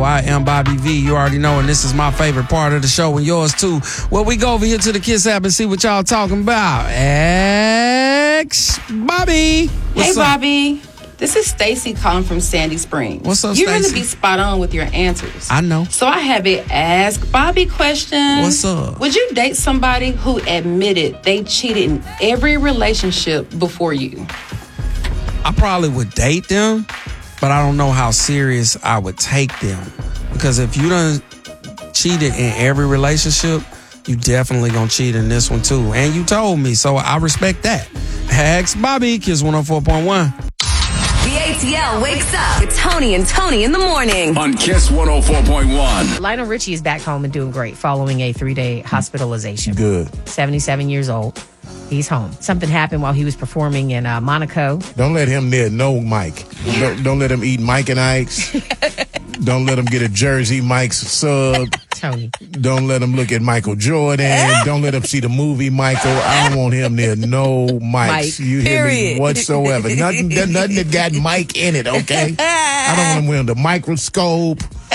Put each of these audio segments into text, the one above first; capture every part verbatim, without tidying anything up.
show. I am Bobby V. You already know, and this is my favorite part of the show, and yours too. Well, we go over here to the Kiss app and see what y'all talking about. X Bobby. What's hey, up? Bobby. This is Stacy calling from Sandy Springs. What's up, You're Stacy? going to be spot on with your answers. I know. So I have a Ask Bobby question. What's up? Would you date somebody who admitted they cheated in every relationship before you? I probably would date them, but I don't know how serious I would take them. Because if you done cheated in every relationship, you definitely gonna cheat in this one too. And you told me, so I respect that. Ask Bobby, Kiss one oh four point one. The A T L wakes up with Tony and Tony in the morning on Kiss one oh four point one. Lionel Richie is back home and doing great following a three-day hospitalization. Good. seventy-seven years old. He's home. Something happened while he was performing in uh, Monaco. Don't let him near no Mike. Don't, don't let him eat Mike and Ike's. Don't let him get a Jersey Mike's sub. Tony. Don't let him look at Michael Jordan. Don't let him see the movie Michael. I don't want him near no Mikes. Mike, you hear period. me? Whatsoever. Nothing, nothing that got Mike in it, okay? I don't want him wearing the microscope.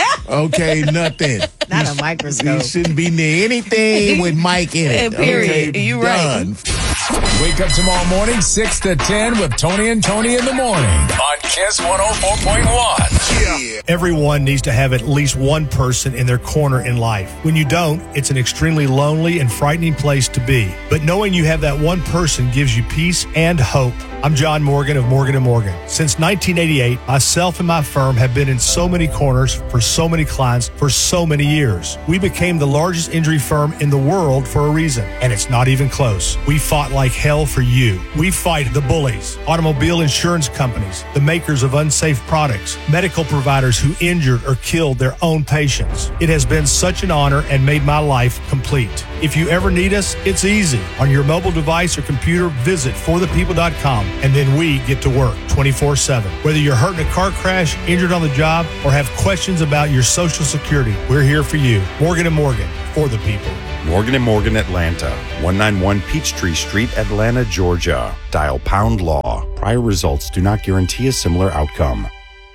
Okay, nothing. Not a microscope. He shouldn't be near anything with Mike in it. Period. Okay, you done. right. Wake up tomorrow morning, six to ten with Tony and Tony in the morning on Kiss one oh four point one. Yeah. Everyone needs to have at least one person in their corner in life. When you don't, it's an extremely lonely and frightening place to be. But knowing you have that one person gives you peace and hope. I'm John Morgan of Morgan and Morgan. Since nineteen eighty-eight, myself and my firm have been in so many corners for so many clients for so many years. We became the largest injury firm in the world for a reason, and it's not even close. We fought like hell for you. We fight the bullies, automobile insurance companies, the makers of unsafe products, medical providers who injured or killed their own patients. It has been such an honor and made my life complete. If you ever need us, it's easy. On your mobile device or computer, visit for the people dot com, and then we get to work twenty-four seven. Whether you're hurt in a car crash, injured on the job, or have questions about your Social Security, we're here for you. Morgan and Morgan, for the people. Morgan and Morgan Atlanta, one ninety-one Peachtree Street, Atlanta, Georgia. Dial pound law. Prior results do not guarantee a similar outcome.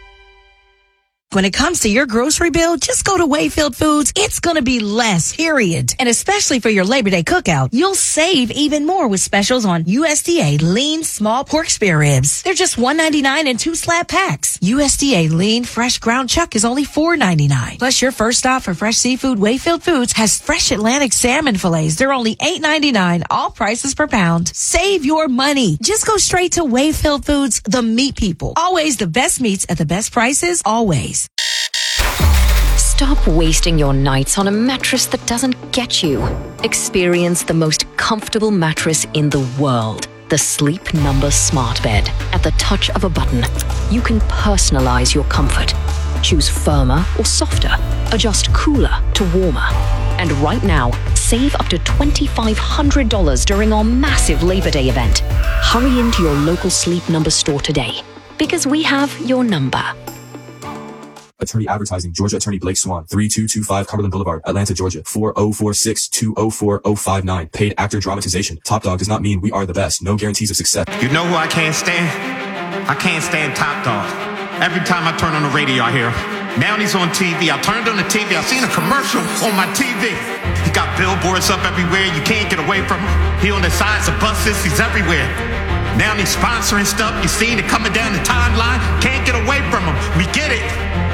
When it comes to your grocery bill, just go to Wayfield Foods. It's going to be less, period. And especially for your Labor Day cookout, you'll save even more with specials on U S D A lean small pork spare ribs. They're just one ninety-nine in two slab packs. U S D A lean fresh ground chuck is only four ninety-nine. Plus, your first stop for fresh seafood, Wayfield Foods has fresh Atlantic salmon fillets. They're only eight ninety-nine, all prices per pound. Save your money. Just go straight to Wayfield Foods, the meat people. Always the best meats at the best prices, always. Stop wasting your nights on a mattress that doesn't get you. Experience the most comfortable mattress in the world. The Sleep Number Smart Bed. At the touch of a button, you can personalize your comfort. Choose firmer or softer. Adjust cooler to warmer. And right now, save up to twenty-five hundred dollars during our massive Labor Day event. Hurry into your local Sleep Number store today, because we have your number. Attorney Advertising, Georgia Attorney Blake Swan, thirty-two twenty-five Cumberland Boulevard, Atlanta, Georgia, four oh four six, two oh four oh five nine. Paid actor dramatization. Top Dog does not mean we are the best. No guarantees of success. You know who I can't stand? I can't stand Top Dog. Every time I turn on the radio, I hear him. Now he's on T V. I turned on the T V. I seen a commercial on my T V. He got billboards up everywhere. You can't get away from him. He on the sides of buses. He's everywhere. Now he's sponsoring stuff. You seen it coming down the timeline. Can't get away from him. We get it.